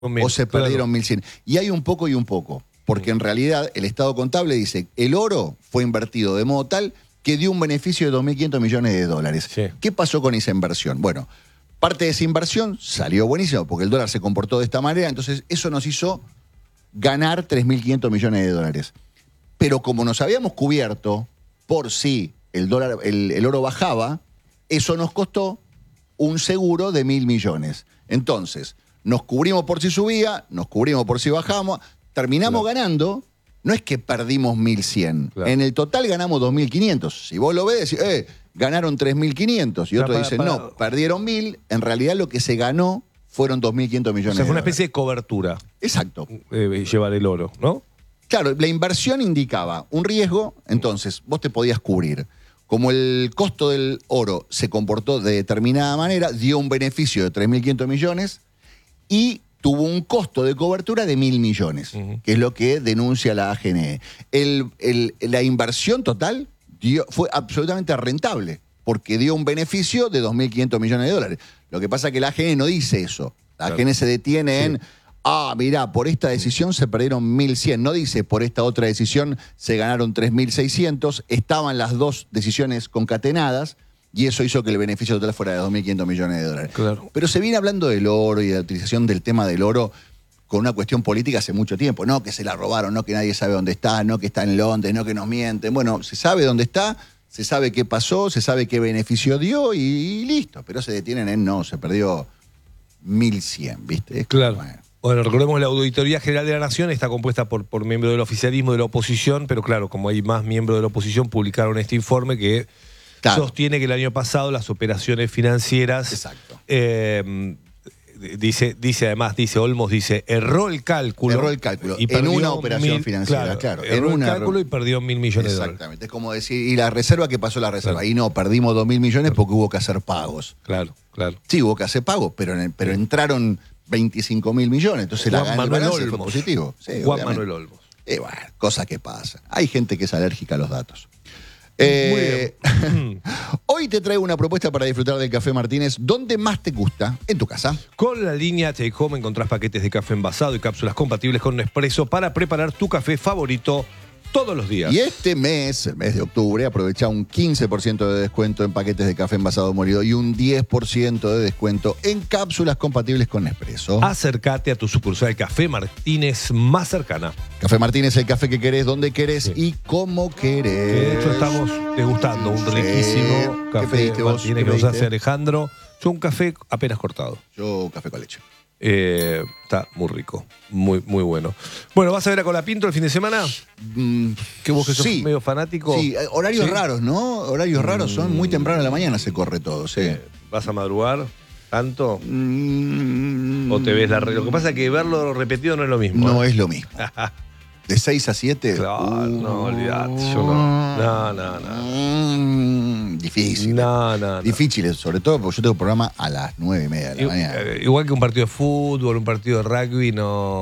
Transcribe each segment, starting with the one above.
o se perdieron 1.100. Y hay un poco y un poco, porque en realidad el estado contable dice el oro fue invertido de modo tal que dio un beneficio de 2.500 millones de dólares. Sí. ¿Qué pasó con esa inversión? Bueno, parte de esa inversión salió buenísimo porque el dólar se comportó de esta manera, entonces eso nos hizo ganar 3.500 millones de dólares. Pero como nos habíamos cubierto por si el dólar, el oro bajaba, eso nos costó un seguro de 1.000 millones. Entonces, nos cubrimos por si subía, nos cubrimos por si bajamos, terminamos ganando, no es que perdimos 1.100. Claro. En el total ganamos 2.500. Si vos lo ves, decís, ganaron 3.500. Y otro dice, no, perdieron 1.000. En realidad lo que se ganó fueron 2.500 millones. O sea, fue una de especie de cobertura. Exacto. Llevar el oro, ¿no? Claro, la inversión indicaba un riesgo, entonces vos te podías cubrir. Como el costo del oro se comportó de determinada manera, dio un beneficio de 3.500 millones y tuvo un costo de cobertura de 1.000 millones, que es lo que denuncia la AGNE. La inversión total fue absolutamente rentable, porque dio un beneficio de 2.500 millones de dólares. Lo que pasa es que la AGNE no dice eso. La AGNE se detiene en... mirá, por esta decisión se perdieron 1.100. No dice, por esta otra decisión se ganaron 3.600. Estaban las dos decisiones concatenadas y eso hizo que el beneficio total fuera de 2.500 millones de dólares. Claro. Pero se viene hablando del oro y de la utilización del tema del oro con una cuestión política hace mucho tiempo. No que se la robaron, no que nadie sabe dónde está, no que está en Londres, no que nos mienten. Bueno, se sabe dónde está, se sabe qué pasó, se sabe qué beneficio dio y listo. Pero se detienen en no, se perdió 1.100, ¿viste? Claro. Bueno, recordemos la Auditoría General de la Nación está compuesta por miembros del oficialismo y de la oposición, pero claro, como hay más miembros de la oposición, publicaron este informe que sostiene que el año pasado las operaciones financieras... Exacto. Dice Olmos, erró el cálculo. Erró el cálculo y en una operación financiera, claro. Erró el cálculo y perdió 1.000 millones de dólares. Exactamente. Es como decir, ¿y la reserva qué pasó la reserva? Y no, perdimos 2.000 millones porque hubo que hacer pagos. Claro. Sí, hubo que hacer pagos, pero entraron 25.000 millones, entonces el balance fue positivo. Sí, Juan Manuel Olmos. Bueno, cosa que pasa. Hay gente que es alérgica a los datos. Muy bien. Hoy te traigo una propuesta para disfrutar del Café Martínez. ¿Dónde más te gusta? En tu casa. Con la línea Take Home encontrás paquetes de café envasado y cápsulas compatibles con Nespresso para preparar tu café favorito todos los días. Y este mes, el mes de octubre, aprovecha un 15% de descuento en paquetes de café envasado molido y un 10% de descuento en cápsulas compatibles con Nespresso. Acércate a tu sucursal Café Martínez más cercana. Café Martínez, el café que querés, donde querés y cómo querés. De hecho, estamos degustando un riquísimo café Martínez que nos hace Alejandro. Yo un café apenas cortado. Yo café con leche. Está muy rico, muy bueno. Bueno, ¿vas a ver a Colapinto el fin de semana? Que vos que sos medio fanático. Sí, horarios raros, ¿no? Horarios raros son muy temprano en la mañana se corre todo, sí. ¿Vas a madrugar tanto? ¿O te ves Lo que pasa es que verlo repetido no es lo mismo. No es lo mismo. ¿De 6 a 7? Claro, no, olvidate, yo no. Difícil. No. Difícil, sobre todo porque yo tengo programa a las 9:30 de la mañana. Igual que un partido de fútbol, un partido de rugby,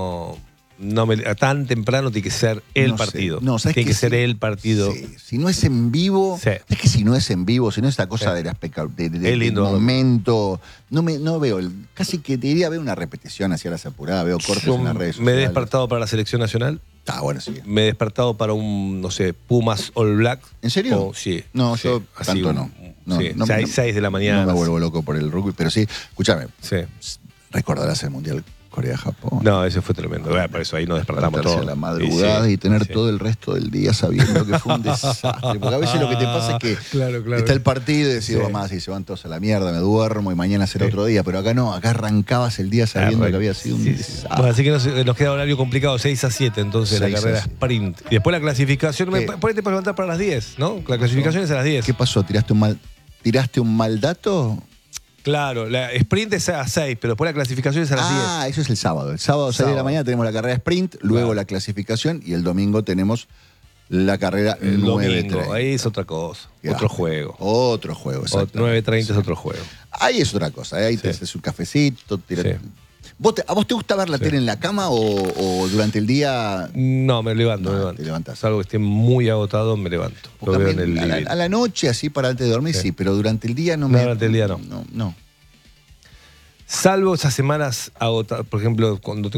tan temprano tiene que ser el partido. Tiene que ser el partido. Sí. Si no es en vivo, es que si no es en vivo, si no es esta cosa del momento, no veo, casi que te diría ver una repetición hacia las apuradas, veo cortes en las redes sociales. Me he despertado para la selección nacional. Bueno, sí. Me he despertado para un, Pumas All Black. ¿En serio? Sí. No, yo tanto no. 6 de la mañana. No me vuelvo loco por el rugby, pero sí, escúchame. Sí. Recordarás el Mundial Corea-Japón. No, ese fue tremendo. Por eso ahí nos despertamos todos. A la madrugada y tener todo el resto del día sabiendo que fue un desastre. Porque a veces lo que te pasa es que está el partido y decís, mamá, si se van todos a la mierda, me duermo y mañana será otro día. Pero acá no, acá arrancabas el día sabiendo que había sido un desastre. Bueno, así que nos queda horario complicado, 6 a 7 entonces la carrera sprint. Y después la clasificación, ponete para levantar para las 10, ¿no? La clasificación es a las 10. ¿Qué pasó? ¿Tiraste un mal dato? Claro, la sprint es a 6, pero después la clasificación es a las 10. Eso es el sábado. El sábado 6 de la mañana tenemos la carrera sprint, luego la clasificación y el domingo tenemos la carrera 9:30. Ahí es otra cosa, otro juego. Otro juego, exacto. 9:30 es otro juego. Ahí es otra cosa, ahí te haces un cafecito. ¿A vos te gusta ver la tele en la cama o durante el día? No, me levanto. Te levantás. Salvo que esté muy agotado, me levanto. Lo veo en el a la noche, así para antes de dormir, sí, pero durante el día no. Durante el día no. No. Salvo esas semanas agotadas, por ejemplo, cuando